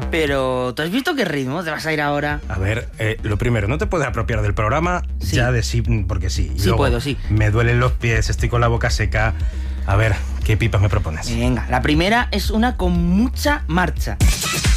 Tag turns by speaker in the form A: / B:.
A: Pero, ¿tú has visto qué ritmo te vas a ir ahora?
B: A ver, lo primero, no te puedes apropiar del programa
A: Sí.
B: ya de sí, porque sí.
A: Sí
B: Luego,
A: puedo, sí.
B: Me duelen los pies, estoy con la boca seca. A ver, ¿qué pipas me propones?
A: Venga, la primera es una con mucha marcha.